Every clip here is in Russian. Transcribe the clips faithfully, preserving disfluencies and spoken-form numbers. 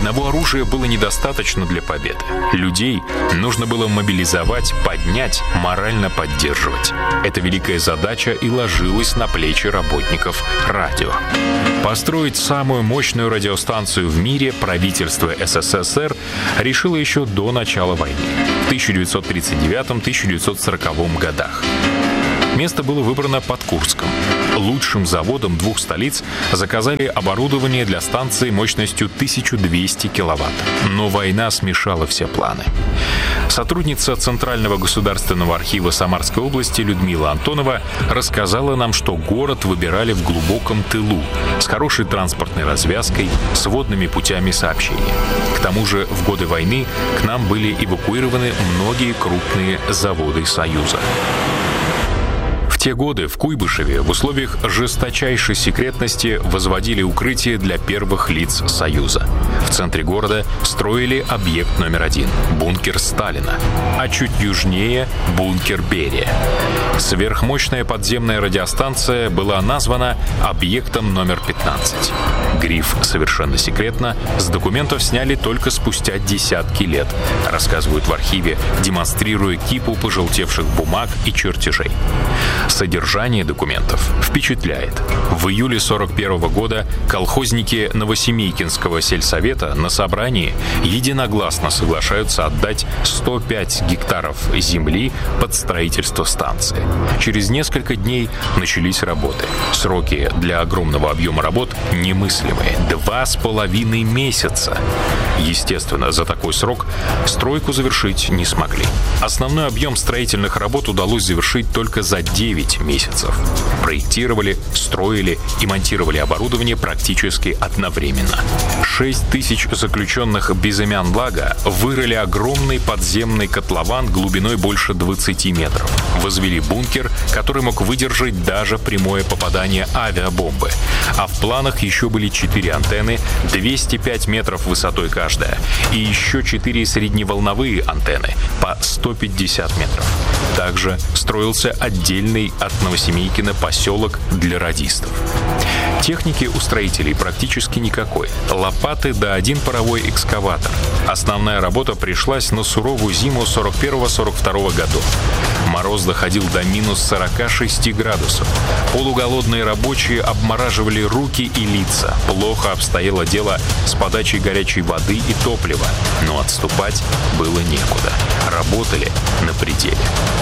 Одного оружия было недостаточно для победы. Людей нужно было мобилизовать, поднять, морально поддерживать. Эта великая задача и ложилась на плечи работников радио. Построить самую мощную радиостанцию в мире правительство СССР решило еще до начала войны, в тысяча девятьсот тридцать девятом — тысяча девятьсот сороковом годах. Место было выбрано под Курском. Лучшим заводом двух столиц заказали оборудование для станции мощностью тысяча двести киловатт. Но война смешала все планы. Сотрудница Центрального государственного архива Самарской области Людмила Антонова рассказала нам, что город выбирали в глубоком тылу, с хорошей транспортной развязкой, с водными путями сообщения. К тому же в годы войны к нам были эвакуированы многие крупные заводы Союза. В те годы в Куйбышеве в условиях жесточайшей секретности возводили укрытие для первых лиц Союза. В центре города строили объект номер один — бункер Сталина, а чуть южнее — бункер Берия. Сверхмощная подземная радиостанция была названа объектом номер пятнадцать. Гриф «Совершенно секретно» с документов сняли только спустя десятки лет, рассказывают в архиве, демонстрируя кипу пожелтевших бумаг и чертежей. Содержание документов впечатляет. В июле сорок первого года колхозники Новосемейкинского сельсовета на собрании единогласно соглашаются отдать сто пять гектаров земли под строительство станции. Через несколько дней начались работы. Сроки для огромного объема работ немыслимые. Два с половиной месяца. Естественно, за такой срок стройку завершить не смогли. Основной объем строительных работ удалось завершить только за девять месяцев. Проектировали, строили и монтировали оборудование практически одновременно. Шесть тысяч заключенных Безымян-Лага вырыли огромный подземный котлован глубиной больше двадцати метров. Возвели бункер, который мог выдержать даже прямое попадание авиабомбы. А в планах еще были четыре антенны, двести пять метров высотой каждая, и еще четыре средневолновые антенны по сто пятьдесят метров. Также строился отдельный от Новосемейкина поселок для радистов. Техники у строителей практически никакой. Лопаты да один паровой экскаватор. Основная работа пришлась на суровую зиму сорок первого — сорок второго годов. Мороз доходил до минус сорока шести градусов. Полуголодные рабочие обмораживали руки и лица. Плохо обстояло дело с подачей горячей воды и топлива. Но отступать было некуда. Работали на пределе.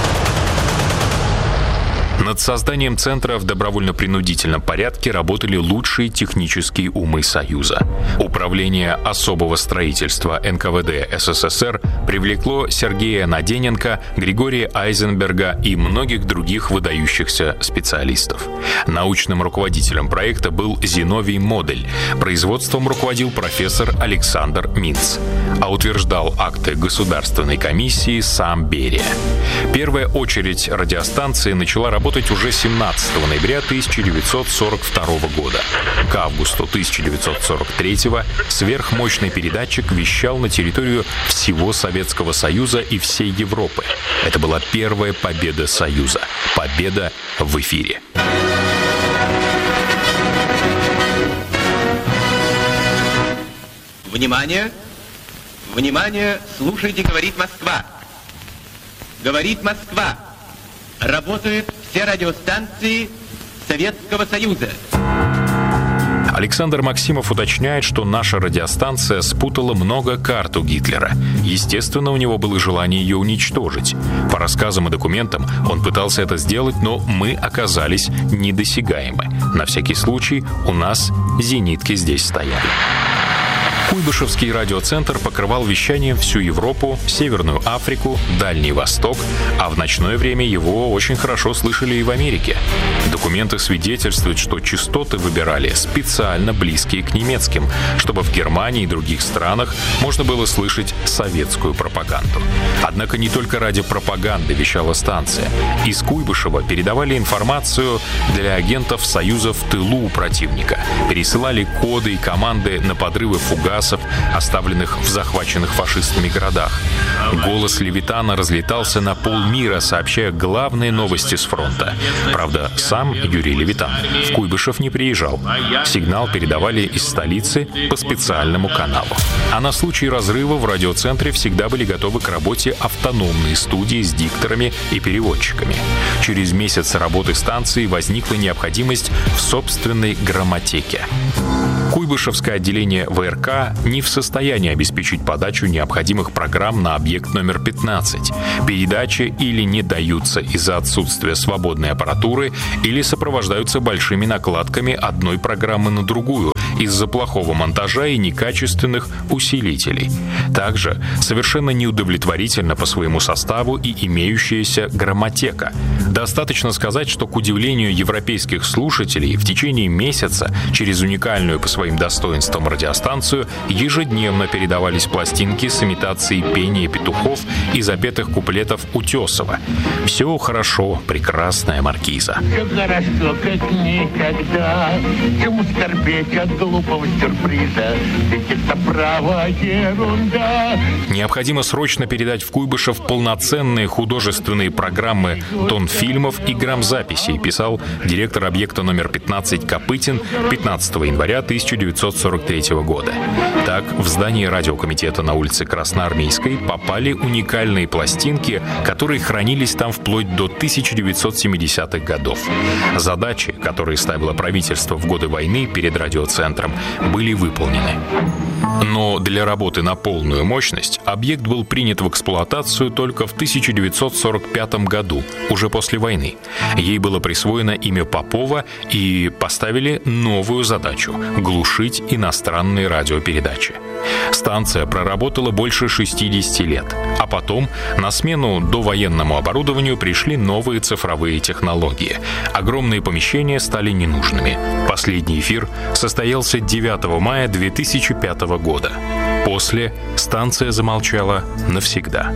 Над созданием центра в добровольно-принудительном порядке работали лучшие технические умы Союза. Управление особого строительства эн ка вэ дэ эс эс эс эр привлекло Сергея Надененко, Григория Айзенберга и многих других выдающихся специалистов. Научным руководителем проекта был Зиновий Модель. Производством руководил профессор Александр Минц. А утверждал акты Государственной комиссии сам Берия. Первая очередь радиостанции начала работать уже семнадцатого ноября тысяча девятьсот сорок второго года. К августу тысяча девятьсот сорок третьего сверхмощный передатчик вещал на территорию всего Советского Союза и всей Европы. Это была первая победа Союза. Победа в эфире. Внимание! Внимание! Слушайте, говорит Москва. Говорит Москва. Работают все радиостанции Советского Союза. Александр Максимов уточняет, что наша радиостанция спутала много карт у Гитлера. Естественно, у него было желание ее уничтожить. По рассказам и документам он пытался это сделать, но мы оказались недосягаемы. На всякий случай у нас зенитки здесь стояли. Куйбышевский радиоцентр покрывал вещанием всю Европу, Северную Африку, Дальний Восток, а в ночное время его очень хорошо слышали и в Америке. Документы свидетельствуют, что частоты выбирали специально близкие к немецким, чтобы в Германии и других странах можно было слышать советскую пропаганду. Однако не только ради пропаганды вещала станция. Из Куйбышева передавали информацию для агентов Союза в тылу у противника, пересылали коды и команды на подрывы фугасов боеприпасов, оставленных в захваченных фашистами городах. Голос Левитана разлетался на полмира, сообщая главные новости с фронта. Правда, сам Юрий Левитан в Куйбышев не приезжал. Сигнал передавали из столицы по специальному каналу. А на случай разрыва в радиоцентре всегда были готовы к работе автономные студии с дикторами и переводчиками. Через месяц работы станции возникла необходимость в собственной грамматеке. Куйбышевское отделение вэ эр ка не в состоянии обеспечить подачу необходимых программ на объект номер пятнадцать. Передачи или не даются из-за отсутствия свободной аппаратуры, или сопровождаются большими накладками одной программы на другую из-за плохого монтажа и некачественных усилителей. Также совершенно неудовлетворительна по своему составу и имеющаяся грамматека. Достаточно сказать, что, к удивлению европейских слушателей, в течение месяца через уникальную по своим достоинствам радиостанцию ежедневно передавались пластинки с имитацией пения петухов и запетых куплетов Утесова. «Все хорошо, прекрасная маркиза». Все хорошо, как никогда. Чему скорбеть от глупого сюрприза? Ведь это право ерунда. Необходимо срочно передать в Куйбышев полноценные художественные программы тонфильмов и грамзаписей, писал директор объекта номер пятнадцать Копытин пятнадцатого января тысяча девятьсот сорок третьего года. Так, в здание радиокомитета на улице Красноармейской попали уникальные пластинки, которые хранились там вплоть до тысяча девятьсот семидесятых годов. Задачи, которые ставило правительство в годы войны перед радиоцентром, были выполнены. Но для работы на полную мощность объект был принят в эксплуатацию только в тысяча девятьсот сорок пятом году, уже после войны. Ей было присвоено имя Попова, и поставили новую задачу — глушить иностранные радиопередачи. Станция проработала больше шестидесяти лет, а потом на смену довоенному оборудованию пришли новые цифровые технологии. Огромные помещения стали ненужными. Последний эфир состоялся девятого мая две тысячи пятого года. После станция замолчала навсегда.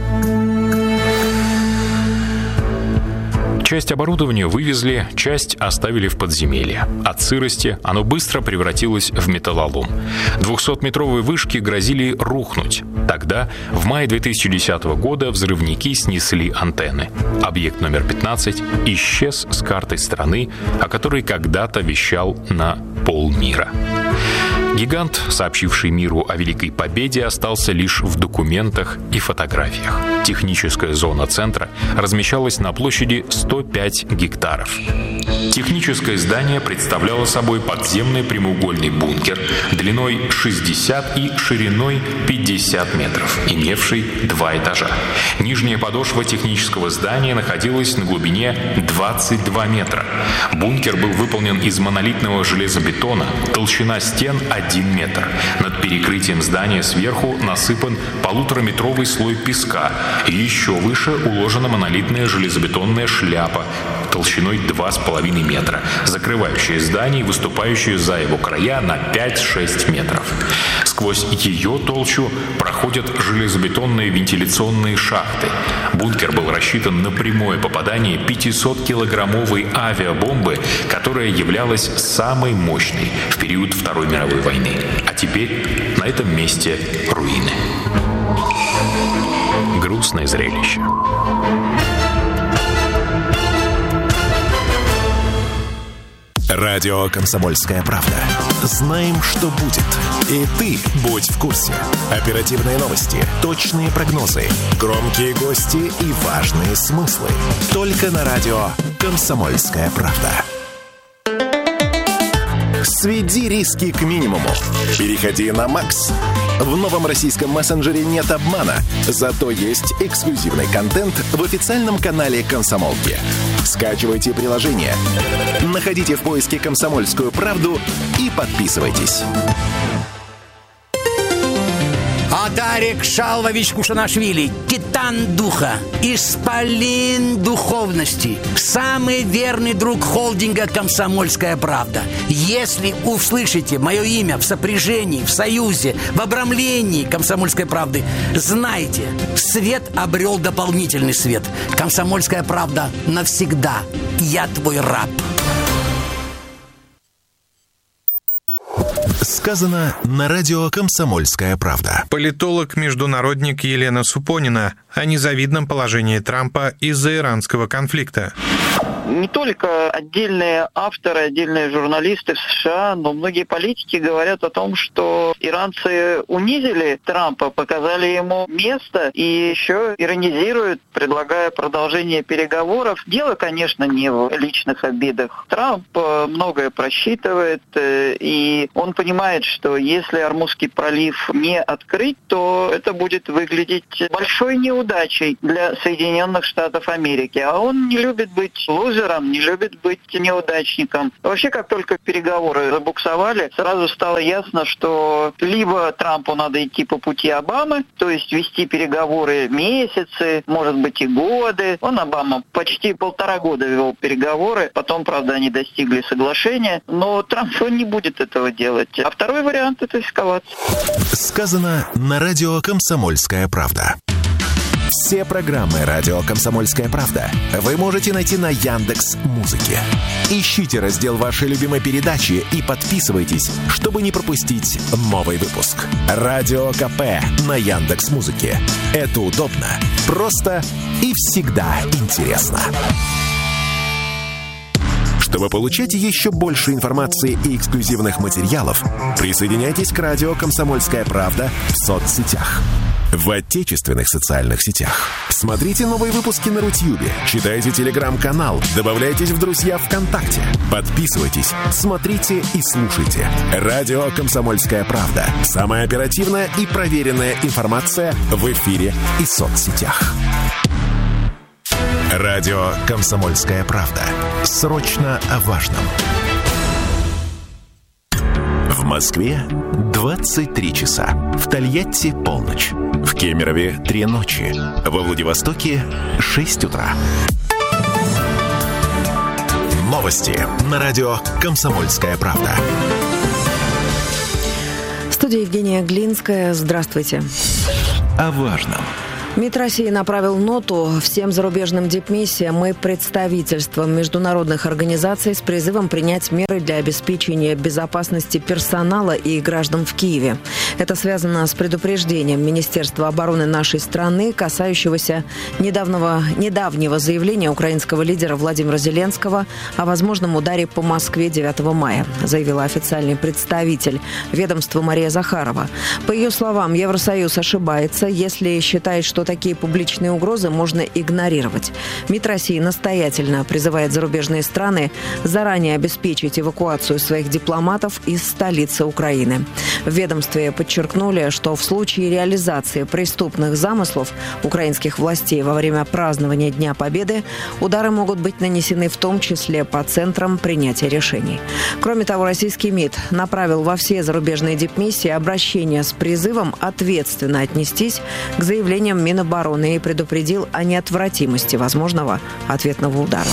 Часть оборудования вывезли, часть оставили в подземелье. От сырости оно быстро превратилось в металлолом. двухсотметровые вышки грозили рухнуть. Тогда, в мае две тысячи десятого года, взрывники снесли антенны. Объект номер пятнадцать исчез с карты страны, о которой когда-то вещал на полмира. Гигант, сообщивший миру о Великой Победе, остался лишь в документах и фотографиях. Техническая зона центра размещалась на площади сто пять гектаров. Техническое здание представляло собой подземный прямоугольный бункер длиной шестьдесят и шириной пятьдесят метров, имевший два этажа. Нижняя подошва технического здания находилась на глубине двадцать два метра. Бункер был выполнен из монолитного железобетона, толщина стен один метр. Над перекрытием здания сверху насыпан полутораметровый слой песка, и еще выше уложена монолитная железобетонная шляпа толщиной два с половиной метра, закрывающая здание и выступающая за его края на пять-шесть метров. Сквозь ее толщу проходят железобетонные вентиляционные шахты. Бункер был рассчитан на прямое попадание пятисоткилограммовой авиабомбы, которая являлась самой мощной в период Второй мировой войны. А теперь на этом месте руины. Грустное зрелище. Радио «Комсомольская правда». Знаем, что будет. И ты будь в курсе. Оперативные новости, точные прогнозы, громкие гости и важные смыслы. Только на радио «Комсомольская правда». Сведи риски к минимуму. Переходи на Макс. В новом российском мессенджере нет обмана, зато есть эксклюзивный контент в официальном канале «Комсомолки». Скачивайте приложение, находите в поиске «Комсомольскую правду» и подписывайтесь. Адарик Шалвович Кушанашвили, титан духа, исполин духовности, самый верный друг холдинга «Комсомольская правда». Если услышите мое имя в сопряжении, в союзе, в обрамлении «Комсомольской правды», знайте, свет обрел дополнительный свет. «Комсомольская правда» навсегда. Я твой раб. Сказано на радио «Комсомольская правда». Политолог-международник Елена Супонина о незавидном положении Трампа из-за иранского конфликта. Не только отдельные авторы, отдельные журналисты в США, но многие политики говорят о том, что иранцы унизили Трампа, показали ему место и еще иронизируют, предлагая продолжение переговоров. Дело, конечно, не в личных обидах. Трамп многое просчитывает, и он понимает, что если Ормузский пролив не открыть, то это будет выглядеть большой неудачей для Соединенных Штатов Америки. А он не любит быть лузером, не любит быть неудачником. Вообще, как только переговоры забуксовали, сразу стало ясно, что либо Трампу надо идти по пути Обамы, то есть вести переговоры месяцы, может быть и годы. Он, Обама, почти полтора года вел переговоры, потом, правда, они достигли соглашения, но Трамп не будет этого делать. А второй вариант – это эскалация. Сказано на радио «Комсомольская правда». Все программы «Радио Комсомольская правда» вы можете найти на Яндекс.Музыке. Ищите раздел вашей любимой передачи и подписывайтесь, чтобы не пропустить новый выпуск. Радио КП на Яндекс.Музыке. Это удобно, просто и всегда интересно. Чтобы получать еще больше информации и эксклюзивных материалов, присоединяйтесь к радио «Комсомольская правда» в соцсетях. В отечественных социальных сетях. Смотрите новые выпуски на Рутьюбе, читайте телеграм-канал, добавляйтесь в друзья ВКонтакте, подписывайтесь, смотрите и слушайте. Радио «Комсомольская правда». Самая оперативная и проверенная информация в эфире и соцсетях. Радио «Комсомольская правда». Срочно о важном. В Москве двадцать три часа. В Тольятти полночь. В Кемерове три ночи. Во Владивостоке шесть утра. Новости на радио «Комсомольская правда». Студия Евгения Глинская. Здравствуйте. О важном. МИД России направил ноту всем зарубежным дипмиссиям и представительствам международных организаций с призывом принять меры для обеспечения безопасности персонала и граждан в Киеве. Это связано с предупреждением Министерства обороны нашей страны, касающегося недавнего, недавнего заявления украинского лидера Владимира Зеленского о возможном ударе по Москве девятого мая, заявила официальный представитель ведомства Мария Захарова. По ее словам, Евросоюз ошибается, если считает, что такие публичные угрозы можно игнорировать. МИД России настоятельно призывает зарубежные страны заранее обеспечить эвакуацию своих дипломатов из столицы Украины. В ведомстве подчеркнули, что в случае реализации преступных замыслов украинских властей во время празднования Дня Победы удары могут быть нанесены в том числе по центрам принятия решений. Кроме того, российский МИД направил во все зарубежные дипмиссии обращение с призывом ответственно отнестись к заявлениям Минобороны и предупредил о неотвратимости возможного ответного удара.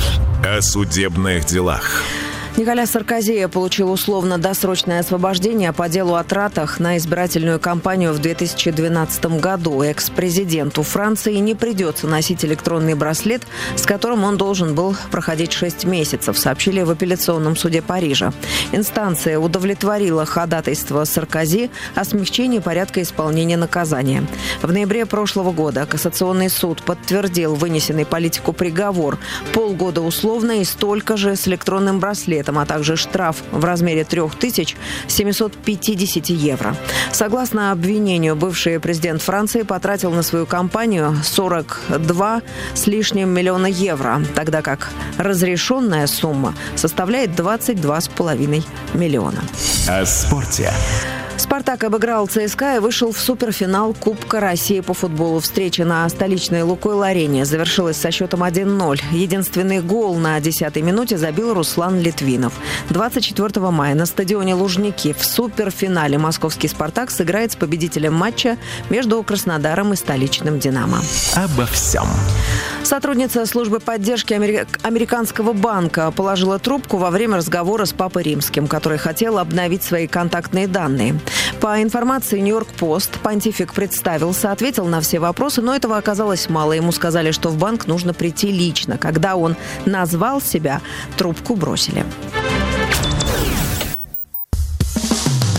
О судебных делах. Николя Саркози получил условно-досрочное освобождение по делу о тратах на избирательную кампанию в две тысячи двенадцатом году. Экс-президенту Франции не придется носить электронный браслет, с которым он должен был проходить шесть месяцев, сообщили в апелляционном суде Парижа. Инстанция удовлетворила ходатайство Саркози о смягчении порядка исполнения наказания. В ноябре прошлого года Кассационный суд подтвердил вынесенный политику приговор – полгода условно и столько же с электронным браслетом, а также штраф в размере три тысячи семьсот пятьдесят евро. Согласно обвинению, бывший президент Франции потратил на свою кампанию сорок два с лишним миллиона евро, тогда как разрешенная сумма составляет двадцать два с половиной миллиона. О спорте. «Спартак» обыграл ЦСКА и вышел в суперфинал Кубка России по футболу. Встреча на столичной «Лукойл-арене» завершилась со счетом один ноль. Единственный гол на десятой минуте забил Руслан Литвинов. двадцать четвёртого мая на стадионе Лужники в суперфинале московский «Спартак» сыграет с победителем матча между Краснодаром и столичным «Динамо». Обо всем. Сотрудница службы поддержки американского банка положила трубку во время разговора с Папой Римским, который хотел обновить свои контактные данные. По информации «Нью-Йорк-Пост», понтифик представился, ответил на все вопросы, но этого оказалось мало. Ему сказали, что в банк нужно прийти лично. Когда он назвал себя, трубку бросили.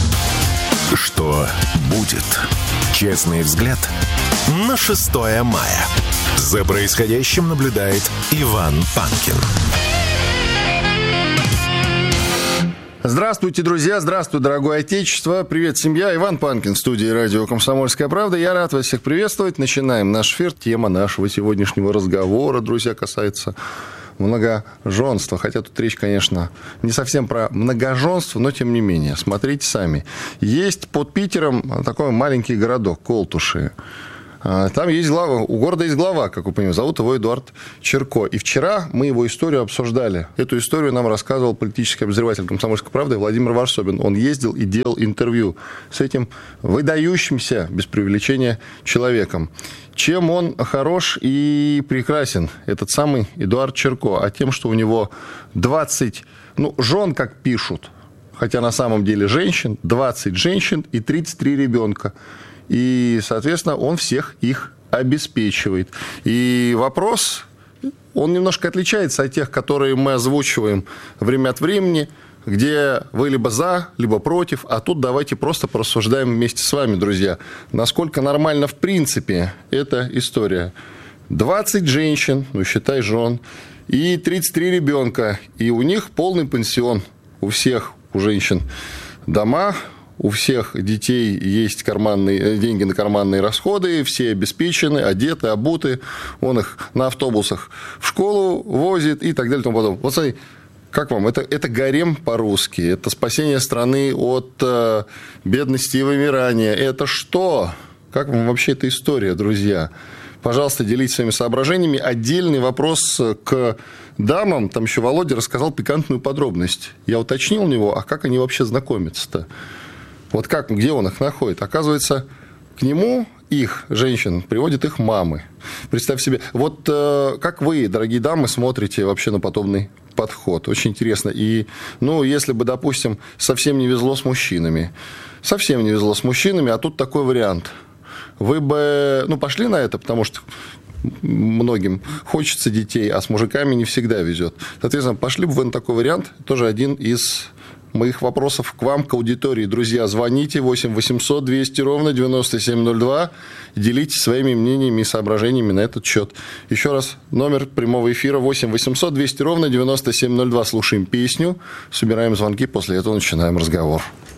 будет. Честный взгляд на шестое мая. За происходящим наблюдает Иван Панкин. Здравствуйте, друзья, здравствуй, дорогое отечество, привет, семья, Иван Панкин в студии радио «Комсомольская правда». Я рад вас всех приветствовать. Начинаем наш эфир. Тема нашего сегодняшнего разговора, друзья, касается многоженства. Хотя тут речь, конечно, не совсем про многоженство, но тем не менее. Смотрите сами. Есть под Питером такой маленький городок Колтуши. Там есть глава, у города есть глава, как вы понимаете, зовут его Эдуард Черко. И вчера мы его историю обсуждали. Эту историю нам рассказывал политический обозреватель «Комсомольской правды» Владимир Варсобин. Он ездил и делал интервью с этим выдающимся, без преувеличения, человеком. Чем он хорош и прекрасен, этот самый Эдуард Черко? А тем, что у него двадцать, ну, жен, как пишут, хотя на самом деле женщин, двадцать женщин и тридцать три ребенка. И, соответственно, он всех их обеспечивает. И вопрос, он немножко отличается от тех, которые мы озвучиваем время от времени, где вы либо за, либо против. А тут давайте просто порассуждаем вместе с вами, друзья, насколько нормально в принципе эта история. двадцать женщин, ну считай жен, и тридцать три ребенка. И у них полный пансион. У всех, у женщин дома. У всех детей есть карманные, деньги на карманные расходы, все обеспечены, одеты, обуты, он их на автобусах в школу возит и так далее и тому подобное. Вот смотри, как вам? Это, это гарем по-русски, это спасение страны от э, бедности и вымирания. Это что? Как вам вообще эта история, друзья? Пожалуйста, делитесь своими соображениями. Отдельный вопрос к дамам. Там еще Володя рассказал пикантную подробность. Я уточнил у него, а как они вообще знакомятся-то? Вот как, где он их находит? Оказывается, к нему их, женщин, приводят их мамы. Представь себе, вот э, как вы, дорогие дамы, смотрите вообще на подобный подход? Очень интересно. И, ну, если бы, допустим, совсем не везло с мужчинами, совсем не везло с мужчинами, а тут такой вариант. Вы бы, ну, пошли на это, потому что многим хочется детей, а с мужиками не всегда везет. Соответственно, пошли бы вы на такой вариант. Тоже один из моих вопросов к вам, к аудитории. Друзья, звоните восемь восемьсот двести ровно девяносто семь ноль два. Делитесь своими мнениями и соображениями на этот счет. Еще раз, номер прямого эфира восемь восемьсот двести ровно девяносто семь ноль два. Слушаем песню, собираем звонки, после этого начинаем разговор.